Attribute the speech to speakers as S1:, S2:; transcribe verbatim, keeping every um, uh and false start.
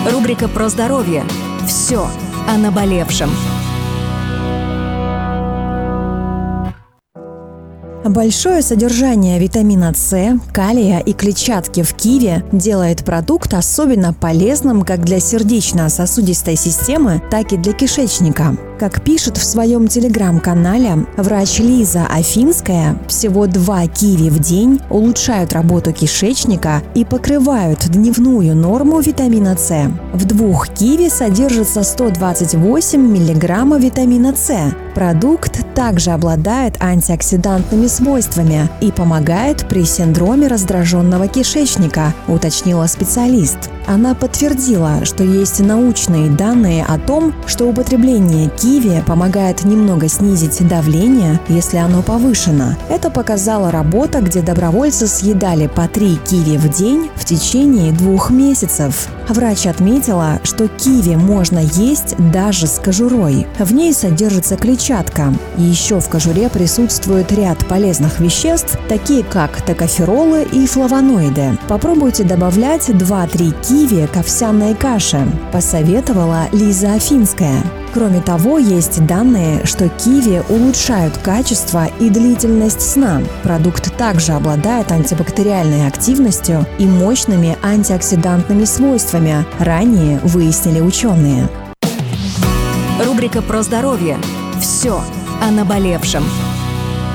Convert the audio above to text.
S1: Рубрика про здоровье. Все о наболевшем.
S2: Большое содержание витамина С, калия и клетчатки в киви делает продукт особенно полезным как для сердечно-сосудистой системы, так и для кишечника. Как пишет в своем телеграм-канале врач Лиза Афинская, всего два киви в день улучшают работу кишечника и покрывают дневную норму витамина С. В двух киви содержится сто двадцать восемь миллиграммов витамина С. Продукт также обладает антиоксидантными свойствами и помогает при синдроме раздраженного кишечника, уточнила специалист. Она подтвердила, что есть научные данные о том, что употребление киви помогает немного снизить давление, если оно повышено. Это показала работа, где добровольцы съедали по три киви в день в течение двух месяцев. Врач отметила, что киви можно есть даже с кожурой. В ней содержится клетчатка. И еще в кожуре присутствует ряд полезных веществ, такие как токоферолы и флавоноиды. Попробуйте добавлять два-три киви к овсяной каше, посоветовала Лиза Афинская. Кроме того, есть данные, что киви улучшают качество и длительность сна. Продукт также обладает антибактериальной активностью и мощными антиоксидантными свойствами, ранее выяснили ученые.
S1: Рубрика про здоровье. Все о наболевшем.